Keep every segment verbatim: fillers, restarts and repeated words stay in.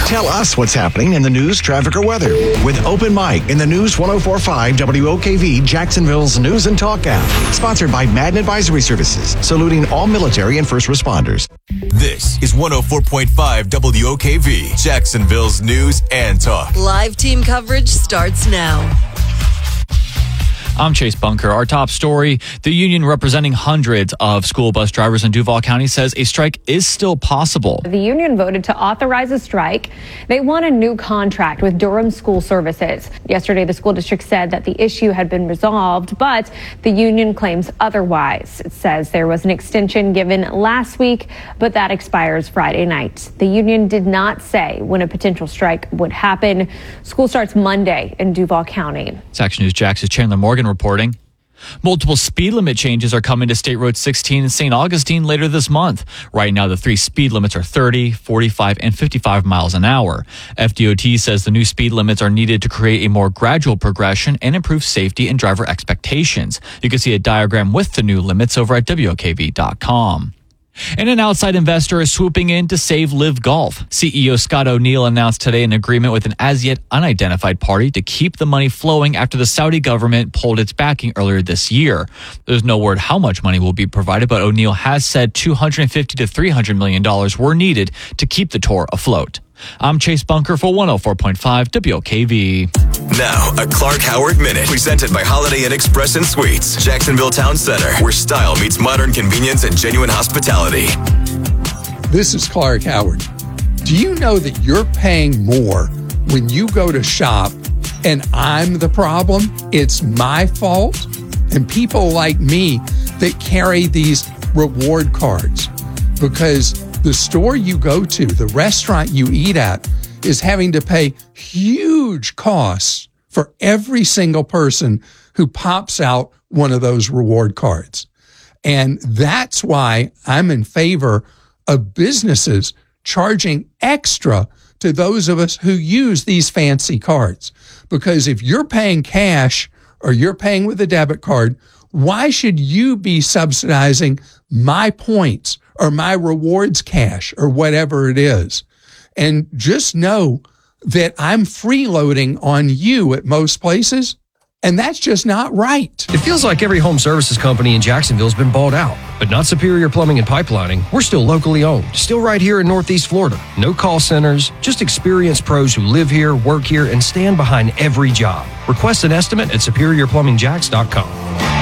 Tell us what's happening in the news, traffic, or weather with Open Mic in the News one oh four point five W O K V, Jacksonville's News and Talk app. Sponsored by Madden Advisory Services, saluting all military and first responders. This is one oh four point five W O K V, Jacksonville's News and Talk. Live team coverage starts now. I'm Chase Bunker. Our top story, the union representing hundreds of school bus drivers in Duval County says a strike is still possible. The union voted to authorize a strike. They want a new contract with Durham School Services. Yesterday, the school district said that the issue had been resolved, but the union claims otherwise. It says there was an extension given last week, but that expires Friday night. The union did not say when a potential strike would happen. School starts Monday in Duval County. Action News Jax's Chandler Morgan reporting. Multiple speed limit changes are coming to State Road sixteen in Saint Augustine later this month. Right now, the three speed limits are thirty, forty-five, and fifty-five miles an hour. F D O T says the new speed limits are needed to create a more gradual progression and improve safety and driver expectations. You can see a diagram with the new limits over at W O K V dot com. And an outside investor is swooping in to save Live Golf. C E O Scott O'Neill announced today an agreement with an as-yet unidentified party to keep the money flowing after the Saudi government pulled its backing earlier this year. There's no word how much money will be provided, but O'Neill has said two hundred fifty to three hundred million dollars were needed to keep the tour afloat. I'm Chase Bunker for one oh four point five W O K V. Now, a Clark Howard Minute, presented by Holiday Inn Express and Suites, Jacksonville Town Center, where style meets modern convenience and genuine hospitality. This is Clark Howard. Do you know that you're paying more when you go to shop and I'm the problem? It's my fault? And people like me that carry these reward cards, because the store you go to, the restaurant you eat at, is having to pay huge costs for every single person who pops out one of those reward cards. And that's why I'm in favor of businesses charging extra to those of us who use these fancy cards. Because if you're paying cash or you're paying with a debit card, why should you be subsidizing my points or my rewards cash or whatever it is? And just know that I'm freeloading on you at most places, and that's just not right. It feels like every home services company in Jacksonville has been bought out, but not Superior Plumbing and Pipelining. We're still locally owned, still right here in Northeast Florida. No call centers, just experienced pros who live here, work here, and stand behind every job. Request an estimate at superior plumbing jacks dot com.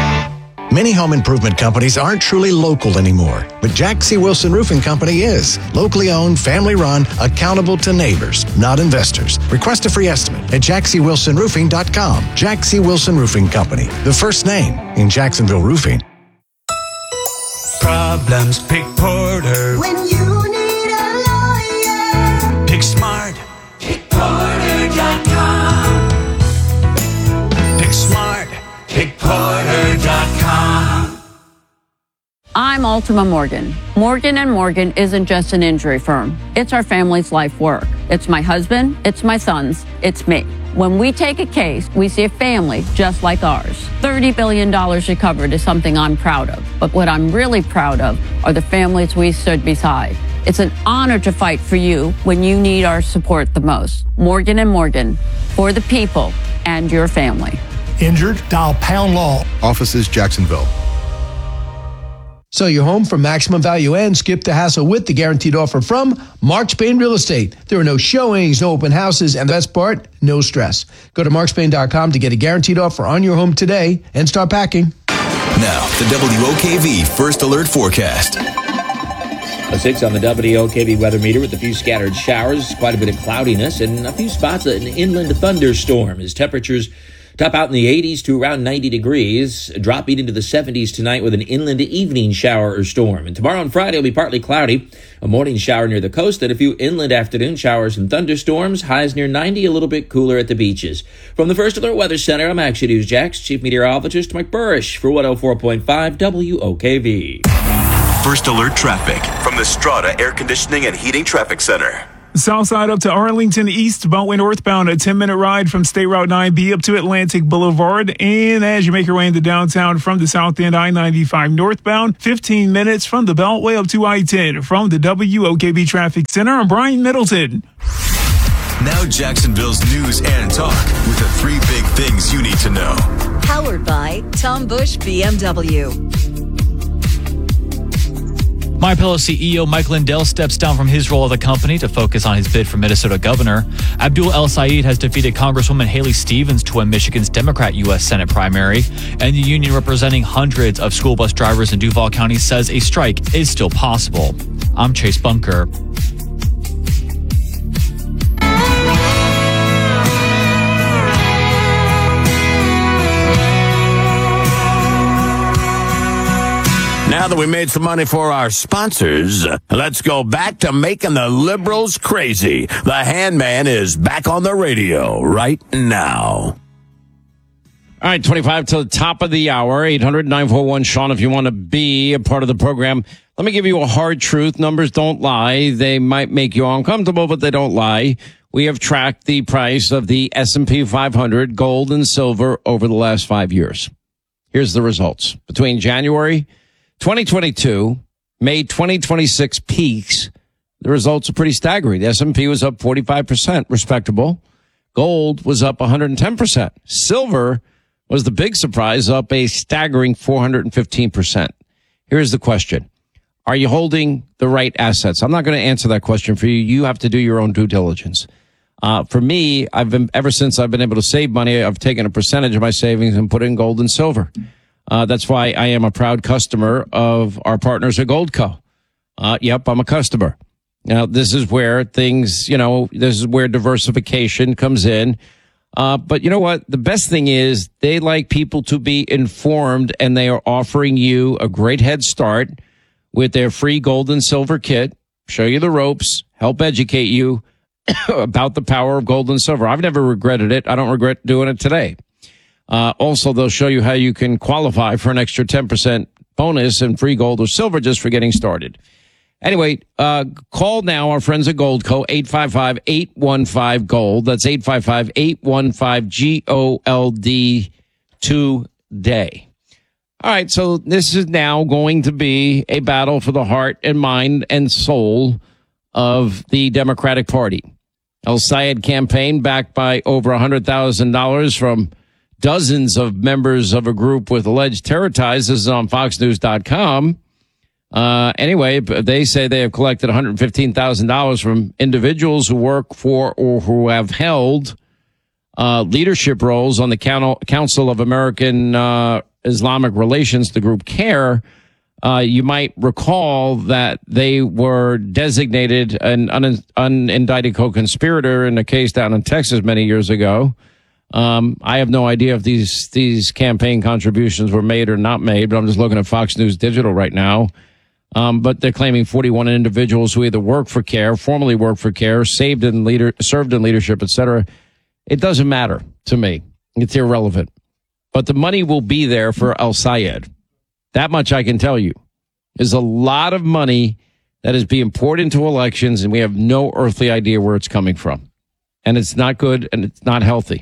Many home improvement companies aren't truly local anymore, but Jack C. Wilson Roofing Company is. Locally owned, family run, accountable to neighbors, not investors. Request a free estimate at jack c wilson roofing dot com. Jack C. Wilson Roofing Company, the first name in Jacksonville roofing. Problems, pick Porter. When you need a lawyer, Pick Smart. pick porter dot com. Pick Smart. pick porter dot com. I'm Ultima Morgan. Morgan and Morgan isn't just an injury firm. It's our family's life work. It's my husband, it's my sons, it's me. When we take a case, we see a family just like ours. thirty billion dollars recovered is something I'm proud of. But what I'm really proud of are the families we stood beside. It's an honor to fight for you when you need our support the most. Morgan and Morgan, for the people and your family. Injured? Dial Pound Law. Offices, Jacksonville. Sell your home for maximum value and skip the hassle with the guaranteed offer from Mark Spain Real Estate. There are no showings, no open houses, and the best part, no stress. Go to mark spain dot com to get a guaranteed offer on your home today and start packing. Now, the W O K V First Alert Forecast. A six on the W O K V weather meter with a few scattered showers, quite a bit of cloudiness, and a few spots an inland thunderstorm as temperatures top out in the eighties to around ninety degrees, dropping into the seventies tonight with an inland evening shower or storm. And tomorrow and Friday will be partly cloudy, a morning shower near the coast, and a few inland afternoon showers and thunderstorms, highs near ninety, a little bit cooler at the beaches. From the First Alert Weather Center, I'm Action News Jax, Chief Meteorologist Mike Burrish for one oh four point five W O K V. First Alert Traffic from the Strata Air Conditioning and Heating Traffic Center. South side up to Arlington East, Beltway northbound, a ten-minute ride from State Route nine B up to Atlantic Boulevard. And as you make your way into downtown from the south end, I ninety-five northbound, fifteen minutes from the Beltway up to I ten. From the W O K V Traffic Center, I'm Brian Middleton. Now Jacksonville's news and talk with the three big things you need to know. Powered by Tom Bush B M W. MyPillow C E O Mike Lindell steps down from his role at the company to focus on his bid for Minnesota governor. Abdul El Sayed has defeated Congresswoman Haley Stevens to win Michigan's Democrat U S Senate primary. And the union representing hundreds of school bus drivers in Duval County says a strike is still possible. I'm Chase Bunker. Now that we made some money for our sponsors, let's go back to making the liberals crazy. The Handman is back on the radio right now. All right, twenty-five to the top of the hour, eight hundred, nine four one, Sean, if you want to be a part of the program. Let me give you a hard truth. Numbers don't lie. They might make you uncomfortable, but they don't lie. We have tracked the price of the S and P five hundred, gold and silver, over the last five years. Here's the results. Between January twenty twenty-two, May twenty twenty-six peaks, the results are pretty staggering. The S and P was up forty-five percent, respectable. Gold was up one hundred ten percent. Silver was the big surprise, up a staggering four hundred fifteen percent. Here's the question. Are you holding the right assets? I'm not going to answer that question for you. You have to do your own due diligence. Uh, for me, I've been, ever since I've been able to save money, I've taken a percentage of my savings and put it in gold and silver. Uh, that's why I am a proud customer of our partners at Goldco. Uh, yep, I'm a customer. Now, this is where things, you know, this is where diversification comes in. Uh, but you know what? The best thing is they like people to be informed, and they are offering you a great head start with their free gold and silver kit, show you the ropes, help educate you about the power of gold and silver. I've never regretted it. I don't regret doing it today. Uh, also, they'll show you how you can qualify for an extra ten percent bonus and free gold or silver just for getting started. Anyway, uh, call now our friends at Goldco, eight five five, eight one five, GOLD. That's eight five five, eight one five, G O L D today. All right, so this is now going to be a battle for the heart and mind and soul of the Democratic Party. El Sayed campaign, backed by over one hundred thousand dollars from dozens of members of a group with alleged terror ties. This is on fox news dot com. Uh, anyway, they say they have collected one hundred fifteen thousand dollars from individuals who work for or who have held uh, leadership roles on the Council of American uh, Islamic Relations, the group CARE. Uh, you might recall that they were designated an un- unindicted co-conspirator in a case down in Texas many years ago. Um, I have no idea if these these campaign contributions were made or not made, but I'm just looking at Fox News Digital right now. Um, but they're claiming forty-one individuals who either work for CARE, formerly worked for CARE, saved in leader, served in leadership, et cetera. It doesn't matter to me. It's irrelevant. But the money will be there for El Sayed. That much I can tell you. There's a lot of money that is being poured into elections, and we have no earthly idea where it's coming from. And it's not good, and it's not healthy.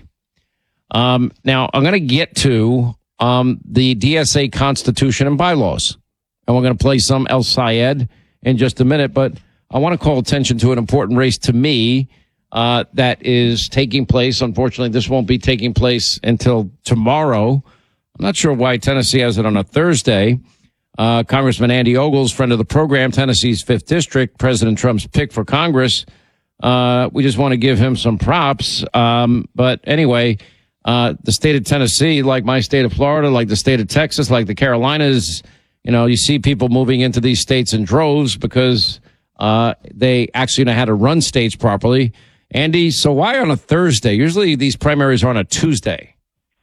Um, now, I'm going to get to um, the D S A Constitution and bylaws. And we're going to play some El Sayed in just a minute. But I want to call attention to an important race to me uh, that is taking place. Unfortunately, this won't be taking place until tomorrow. I'm not sure why Tennessee has it on a Thursday. Uh, Congressman Andy Ogles, friend of the program, Tennessee's fifth District, President Trump's pick for Congress. Uh, we just want to give him some props. Um, but anyway, uh, the state of Tennessee, like my state of Florida, like the state of Texas, like the Carolinas, you know, you see people moving into these states in droves because uh, they actually know how to run states properly. Andy, so why on a Thursday? Usually these primaries are on a Tuesday.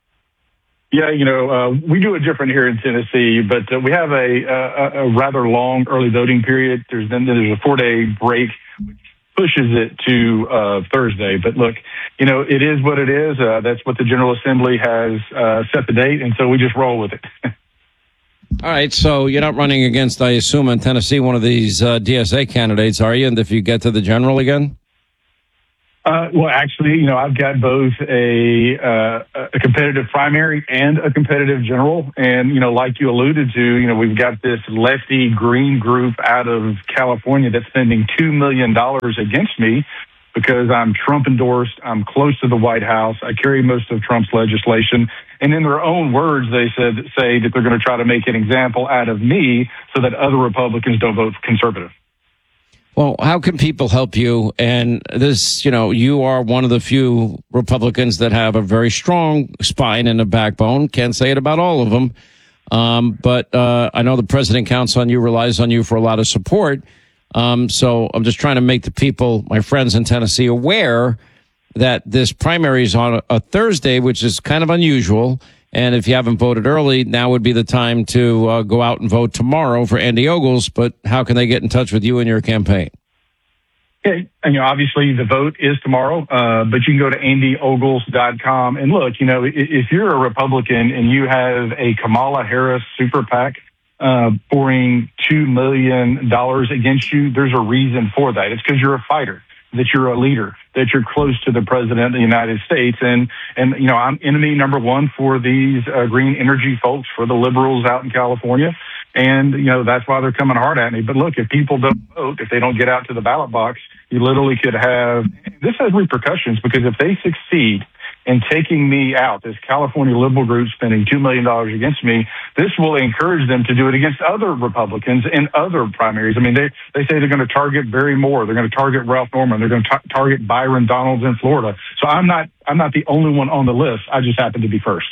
Yeah, you know, uh, we do it different here in Tennessee, but uh, we have a, a, a rather long early voting period. There's then there's a four-day break, which pushes it to uh, Thursday. But look, you know, it is what it is. Uh, that's what the General Assembly has uh, set the date, and so we just roll with it. All right, so you're not running against, I assume, in Tennessee, one of these uh, D S A candidates, are you? And if you get to the general again? Uh, well, actually, you know, I've got both a uh, a competitive primary and a competitive general. And, you know, like you alluded to, you know, we've got this lefty green group out of California that's spending two million dollars against me. because I'm Trump endorsed. I'm close to the White House. I carry most of Trump's legislation. And in their own words, they said, say that they're going to try to make an example out of me so that other Republicans don't vote conservative. Well, how can people help you? And this, you know, you are one of the few Republicans that have a very strong spine and a backbone. Can't say it about all of them. Um, but uh, I know the president counts on you, relies on you for a lot of support. Um, so I'm just trying to make the people, my friends in Tennessee, aware that this primary is on a, a Thursday, which is kind of unusual. And if you haven't voted early, now would be the time to uh, go out and vote tomorrow for Andy Ogles. But how can they get in touch with you and your campaign? Yeah, and, you know, obviously the vote is tomorrow, uh, but you can go to andy ogles dot com. And look, you know, if you're a Republican and you have a Kamala Harris super PAC uh, pouring two million dollars against you, there's a reason for that. It's because you're a fighter, that you're a leader, that you're close to the president of the United States. And, and you know, I'm enemy number one for these uh, green energy folks, for the liberals out in California. And, you know, that's why they're coming hard at me. But look, if people don't vote, if they don't get out to the ballot box, you literally could have, this has repercussions, because if they succeed in taking me out, this California liberal group spending two million dollars against me, this will encourage them to do it against other Republicans in other primaries. I mean, they, they say they're going to target Barry Moore. They're going to target Ralph Norman. They're going to t- target Byron Donalds in Florida. So I'm not, I'm not the only one on the list. I just happen to be first.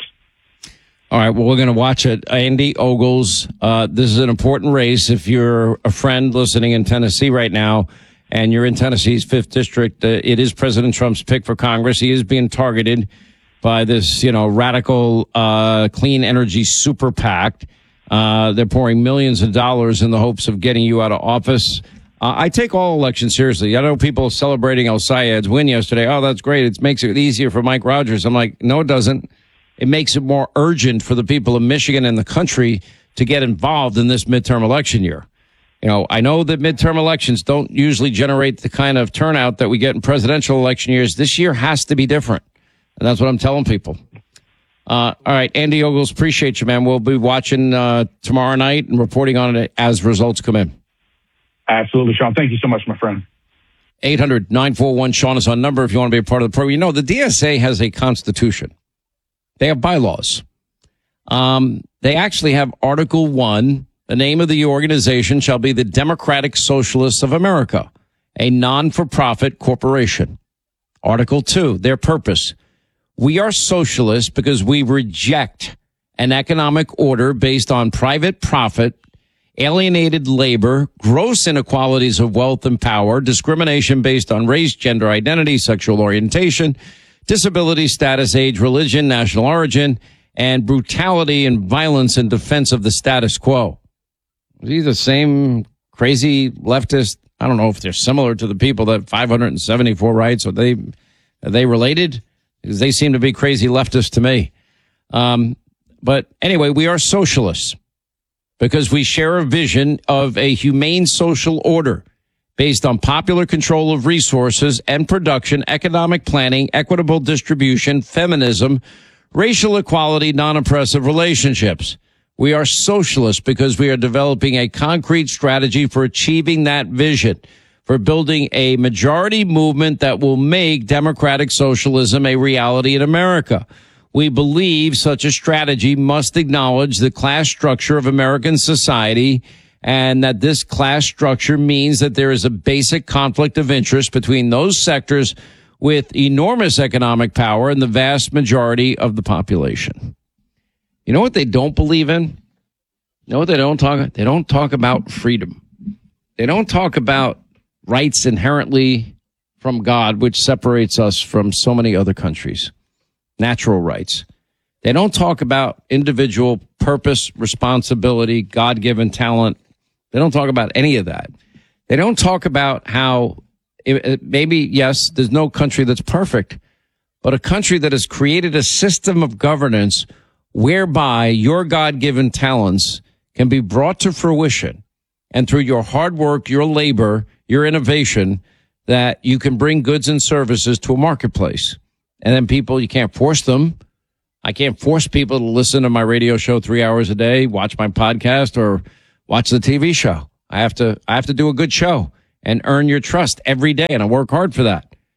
All right, well, we're going to watch it. Andy Ogles, uh, this is an important race. If you're a friend listening in Tennessee right now, and you're in Tennessee's fifth district, uh, it is President Trump's pick for Congress. He is being targeted by this, you know, radical, uh, clean energy super PAC. Uh, they're pouring millions of dollars in the hopes of getting you out of office. Uh, I take all elections seriously. I know people celebrating El Sayed's win yesterday. Oh, that's great. It makes it easier for Mike Rogers. I'm like, no, it doesn't. It makes it more urgent for the people of Michigan and the country to get involved in this midterm election year. You know, I know that midterm elections don't usually generate the kind of turnout that we get in presidential election years. This year has to be different. And that's what I'm telling people. Uh, all right, Andy Ogles, appreciate you, man. We'll be watching uh, tomorrow night and reporting on it as results come in. Absolutely, Sean. Thank you so much, my friend. eight hundred nine four one Sean is on number if you want to be a part of the program. You know, the D S A has a constitution. They have bylaws. Um, they actually have Article one. The name of the organization shall be the Democratic Socialists of America, a non-for-profit corporation. Article two, their purpose. We are socialists because we reject an economic order based on private profit, alienated labor, gross inequalities of wealth and power, discrimination based on race, gender identity, sexual orientation, disability status, age, religion, national origin, and brutality and violence in defense of the status quo. Are these the same crazy leftist? I don't know if they're similar to the people that five hundred seventy-four rights. Are they, are they related? Because they seem to be crazy leftists to me. Um, but anyway, we are socialists because we share a vision of a humane social order based on popular control of resources and production, economic planning, equitable distribution, feminism, racial equality, non-oppressive relationships. We are socialists because we are developing a concrete strategy for achieving that vision, for building a majority movement that will make democratic socialism a reality in America. We believe such a strategy must acknowledge the class structure of American society, and that this class structure means that there is a basic conflict of interest between those sectors with enormous economic power and the vast majority of the population. You know what they don't believe in? You know what they don't talk? They don't talk about freedom. They don't talk about rights inherently from God, which separates us from so many other countries. Natural rights. They don't talk about individual purpose, responsibility, God-given talent. They don't talk about any of that. They don't talk about how it, it, maybe, yes, there's no country that's perfect, but a country that has created a system of governance whereby your God-given talents can be brought to fruition, and through your hard work, your labor, your innovation, that you can bring goods and services to a marketplace. And then people, you can't force them. I can't force people to listen to my radio show three hours a day, watch my podcast, or watch the T V show. I have to, I have to do a good show and earn your trust every day, and I work hard for that.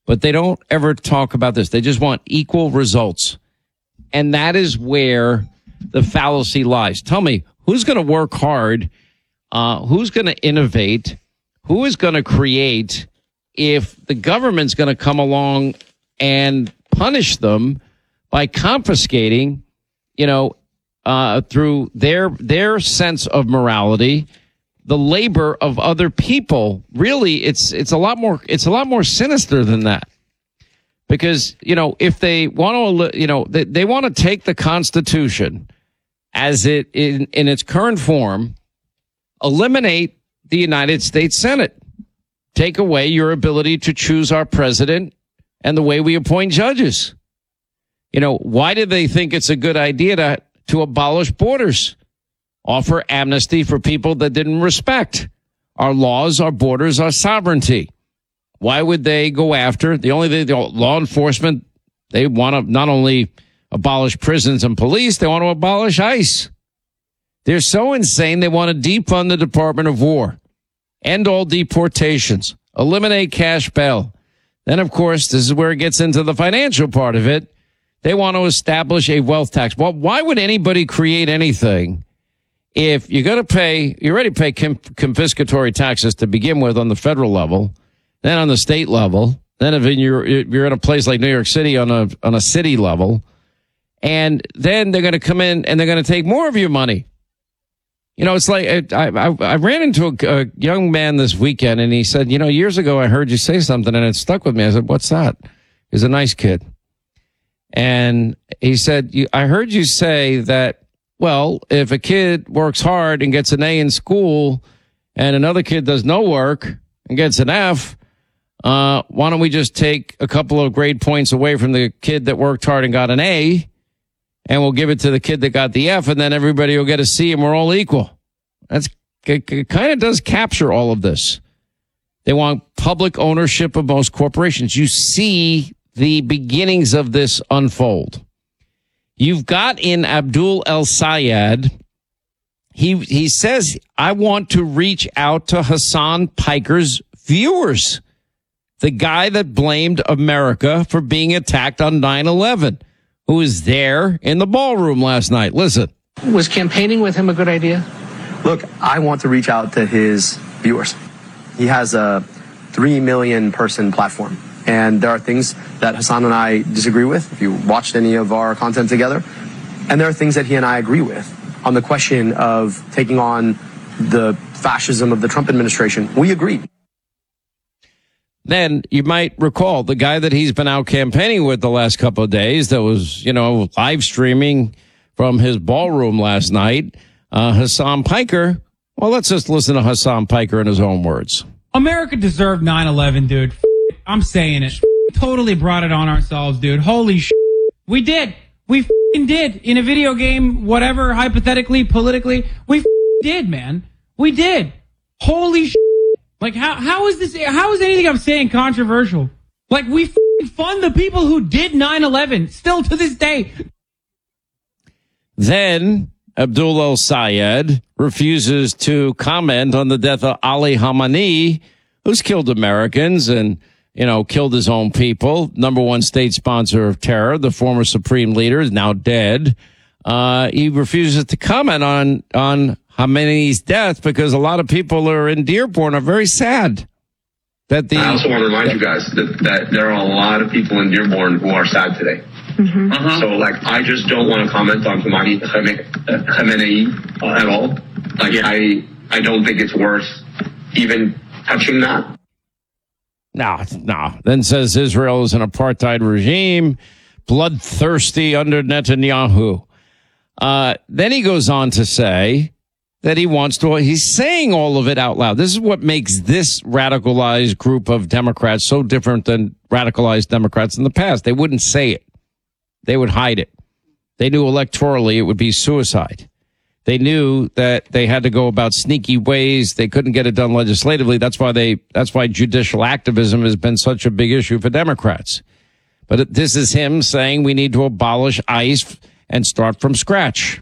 but they don't ever talk about this. They just want equal results. And that is where the fallacy lies. Tell me, who's going to work hard? Uh, who's going to innovate? Who is going to create if the government's going to come along and punish them by confiscating, you know, uh, through their their sense of morality, the labor of other people? Really, it's it's a lot more it's a lot more sinister than that. Because, you know, if they want to, you know, they, they want to take the Constitution as it in, in its current form, eliminate the United States Senate, take away your ability to choose our president and the way we appoint judges. You know, why do they think it's a good idea to, to abolish borders, offer amnesty for people that didn't respect our laws, our borders, our sovereignty? Why would they go after the only thing, the law enforcement? They want to not only abolish prisons and police, they want to abolish ICE. They're so insane, they want to defund the Department of War, end all deportations, eliminate cash bail. Then, of course, this is where it gets into the financial part of it. They want to establish a wealth tax. Well, why would anybody create anything if you're going to pay, you already pay confiscatory taxes to begin with on the federal level, then on the state level, then if you're, you're in a place like New York City on a, on a city level, and then they're going to come in and they're going to take more of your money. You know, it's like I, I, I ran into a, a young man this weekend and he said, you know, years ago I heard you say something and it stuck with me. I said, what's that? He's a nice kid. And he said, I heard you say that, well, if a kid works hard and gets an A in school and another kid does no work and gets an F, uh, why don't we just take a couple of grade points away from the kid that worked hard and got an A, and we'll give it to the kid that got the F, and then everybody will get a C and we're all equal. That's, it, it kind of does capture all of this. They want public ownership of most corporations. You see the beginnings of this unfold. You've got in Abdul El-Sayed, he, he says, I want to reach out to Hassan Piker's viewers, the guy that blamed America for being attacked on nine eleven, who was there in the ballroom last night. Listen. Was campaigning with him a good idea? Look, I want to reach out to his viewers. He has a three million person platform. And there are things that Hassan and I disagree with, if you watched any of our content together. And there are things that he and I agree with. On the question of taking on the fascism of the Trump administration, we agree. Then you might recall the guy that he's been out campaigning with the last couple of days that was, you know, live streaming from his ballroom last night, uh, Hassan Piker. Well, let's just listen to Hassan Piker in his own words. America deserved nine eleven, dude. I'm saying it. Totally brought it on ourselves, dude. Holy shit. We did. We f***ing did. In a video game, whatever, hypothetically, politically, we f***ing did, man. We did. Holy shit. Like, how, how is this, how is anything I'm saying controversial? Like, we f***ing fund the people who did nine eleven, still to this day. Then Abdul El-Sayed refuses to comment on the death of Ali Khamenei, who's killed Americans and, you know, killed his own people. Number one state sponsor of terror, the former supreme leader, is now dead. Uh, he refuses to comment on, on Khamenei's death because a lot of people who are in Dearborn are very sad. That the I also want to remind you guys that, that there are a lot of people in Dearborn who are sad today. Mm-hmm. Uh-huh. So, like, I just don't want to comment on Khamenei, Khamenei uh, at all. Like, I, I don't think it's worth even touching that. No, no. Then says Israel is an apartheid regime, bloodthirsty under Netanyahu. Uh, then he goes on to say that he wants to, he's saying all of it out loud. This is what makes this radicalized group of Democrats so different than radicalized Democrats in the past. They wouldn't say it. They would hide it. They knew electorally it would be suicide. They knew that they had to go about sneaky ways. They couldn't get it done legislatively. That's why they, that's why judicial activism has been such a big issue for Democrats. But this is him saying we need to abolish ICE and start from scratch.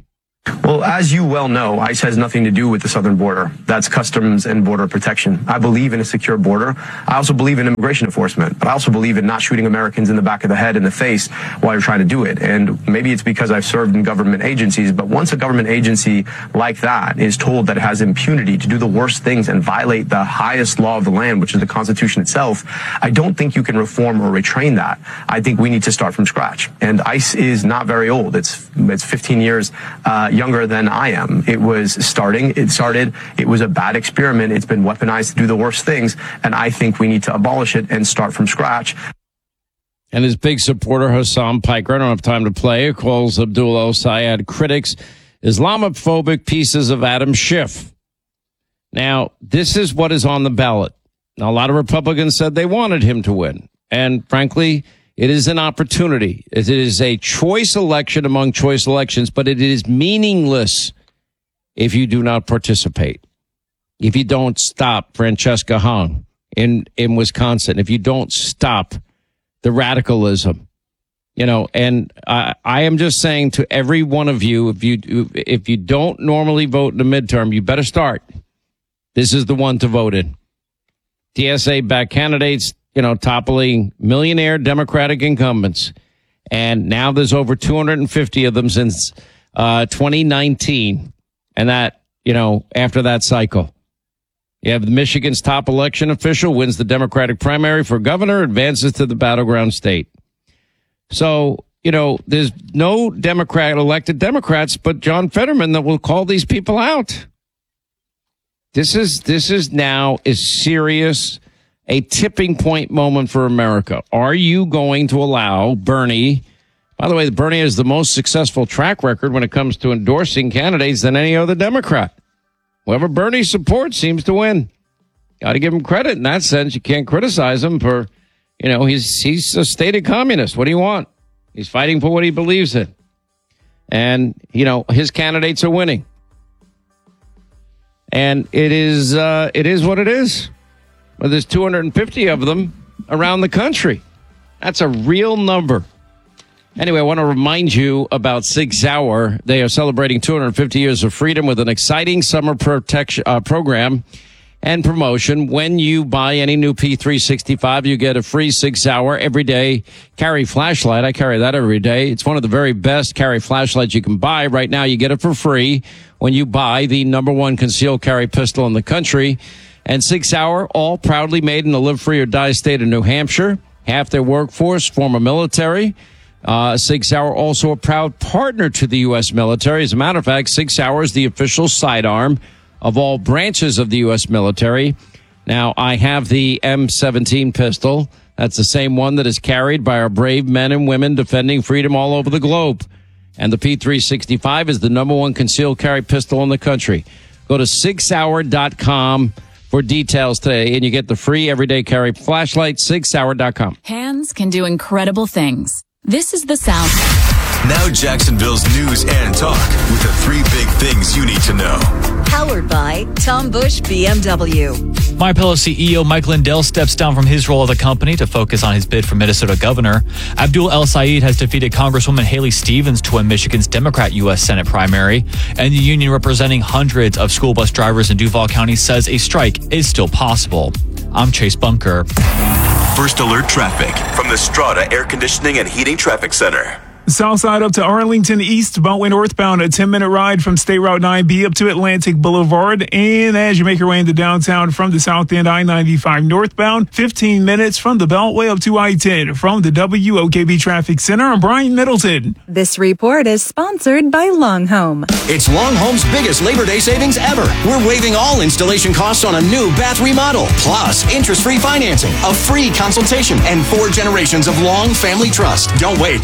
Well, as you well know, ICE has nothing to do with the southern border. That's Customs and Border Protection. I believe in a secure border. I also believe in immigration enforcement, but I also believe in not shooting Americans in the back of the head and the face while you're trying to do it. And maybe it's because I've served in government agencies, but once a government agency like that is told that it has impunity to do the worst things and violate the highest law of the land, which is the Constitution itself, I don't think you can reform or retrain that. I think we need to start from scratch. And ICE is not very old. It's it's fifteen years uh, younger than I am. It was starting, it started, it was a bad experiment. It's been weaponized to do the worst things. And I think we need to abolish it and start from scratch. And his big supporter, Hassam Piker, I don't have time to play, calls Abdul El-Sayed critics Islamophobic pieces of Adam Schiff. Now, this is what is on the ballot. Now, a lot of Republicans said they wanted him to win. And frankly, it is an opportunity. It is a choice election among choice elections, but it is meaningless if you do not participate. If you don't stop Francesca Hong in, in Wisconsin, if you don't stop the radicalism, you know, and I, I am just saying to every one of you, if you, if you don't normally vote in the midterm, you better start. This is the one to vote in. T S A-backed candidates, you know, toppling millionaire Democratic incumbents. And now there's over two hundred fifty of them since uh, twenty nineteen. And that, you know, after that cycle. You have Michigan's top election official wins the Democratic primary for governor, advances to the battleground state. So, you know, there's no Democrat elected Democrats, but John Fetterman that will call these people out. This is, this is now is serious. A tipping point moment for America. Are you going to allow Bernie? By the way, Bernie has the most successful track record when it comes to endorsing candidates than any other Democrat. Whoever Bernie supports seems to win. Got to give him credit in that sense. You can't criticize him for, you know, he's he's a stated communist. What do you want? He's fighting for what he believes in. And, you know, his candidates are winning. And it is uh, it is what it is. Well, there's two hundred fifty of them around the country. That's a real number. Anyway, I want to remind you about Sig Sauer. They are celebrating two hundred fifty years of freedom with an exciting summer protection uh, program and promotion. When you buy any new P three sixty-five, you get a free Sig Sauer everyday carry flashlight. I carry that every day. It's one of the very best carry flashlights you can buy. Right now, you get it for free when you buy the number one concealed carry pistol in the country. And Sig Sauer, all proudly made in the live free or die state of New Hampshire. Half their workforce, former military. Uh, Sig Sauer also a proud partner to the U S military. As a matter of fact, Sig Sauer is the official sidearm of all branches of the U S military. Now, I have the M seventeen pistol. That's the same one that is carried by our brave men and women defending freedom all over the globe. And the P three sixty-five is the number one concealed carry pistol in the country. Go to sig sauer dot com for details today, and you get the free everyday carry flashlight, sig sauer dot com. Hands can do incredible things. This is the sound. Now Jacksonville's news and talk with the three big things you need to know. Powered by Tom Bush B M W. MyPillow C E O Mike Lindell steps down from his role at the company to focus on his bid for Minnesota governor. Abdul El-Sayed has defeated Congresswoman Haley Stevens to win Michigan's Democrat U S Senate primary. And the union representing hundreds of school bus drivers in Duval County says a strike is still possible. I'm Chase Bunker. First alert traffic from the Strata Air Conditioning and Heating Traffic Center. South side up to Arlington East, Beltway northbound, a ten-minute ride from State Route nine B up to Atlantic Boulevard. And as you make your way into downtown from the South End, I ninety-five northbound, fifteen minutes from the Beltway up to I ten. From the W O K B Traffic Center, I'm Brian Middleton. This report is sponsored by Long Home. It's Long Home's biggest Labor Day savings ever. We're waiving all installation costs on a new bath remodel, plus interest-free financing, a free consultation, and four generations of Long Family Trust. Don't wait.